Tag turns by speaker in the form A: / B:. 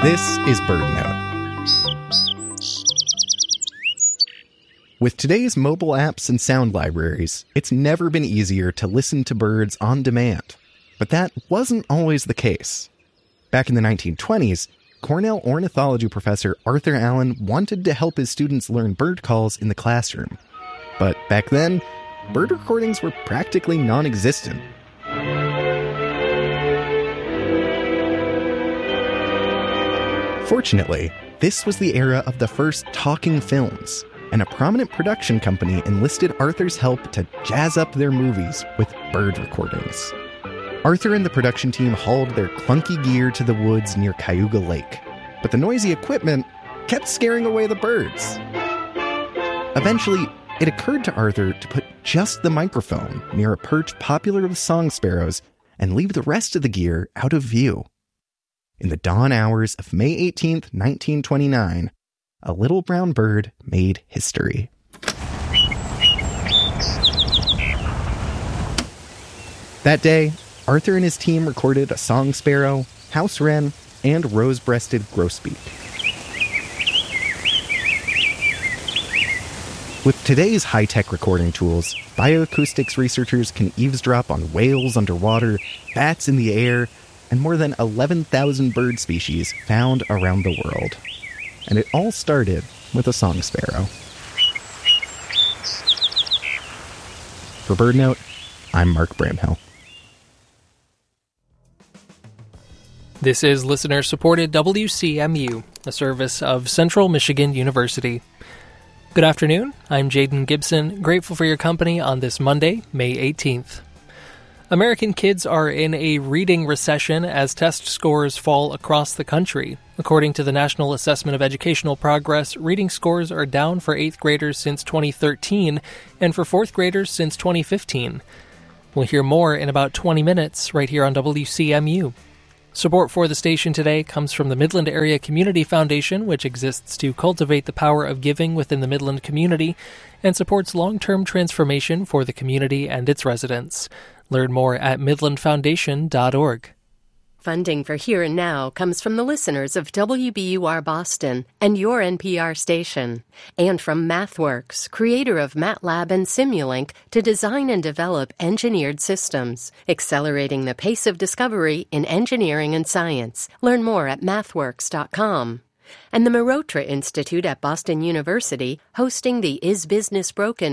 A: This is BirdNote. With today's mobile apps and sound libraries, it's never been easier to listen to birds on demand. But that wasn't always the case. Back in the 1920s, Cornell ornithology professor Arthur Allen wanted to help his students learn bird calls in the classroom. But back then, bird recordings were practically non-existent. Fortunately, this was the era of the first talking films, and a prominent production company enlisted Arthur's help to jazz up their movies with bird recordings. Arthur and the production team hauled their clunky gear to the woods near Cayuga Lake, but the noisy equipment kept scaring away the birds. Eventually, it occurred to Arthur to put just the microphone near a perch popular with song sparrows and leave the rest of the gear out of view. In the dawn hours of May 18th, 1929, a little brown bird made history. That day, Arthur and his team recorded a song sparrow, house wren, and rose-breasted grosbeak. With today's high-tech recording tools, bioacoustics researchers can eavesdrop on whales underwater, bats in the air, and more than 11,000 bird species found around the world. And it all started with a song sparrow. For BirdNote, I'm Mark Bramhill.
B: This is listener-supported WCMU, a service of Central Michigan University. Good afternoon, I'm Jaden Gibson, grateful for your company on this Monday, May 18th. American kids are in a reading recession as test scores fall across the country. According to the National Assessment of Educational Progress, reading scores are down for 8th graders since 2013 and for 4th graders since 2015. We'll hear more in about 20 minutes right here on WCMU. Support for the station today comes from the Midland Area Community Foundation, which exists to cultivate the power of giving within the Midland community and supports long-term transformation for the community and its residents. Learn more at midlandfoundation.org.
C: Funding for Here and Now comes from the listeners of WBUR Boston and your NPR station, and from MathWorks, creator of MATLAB and Simulink, to design and develop engineered systems, accelerating the pace of discovery in engineering and science. Learn more at mathworks.com. And the Marotra Institute at Boston University, hosting the Is Business Broken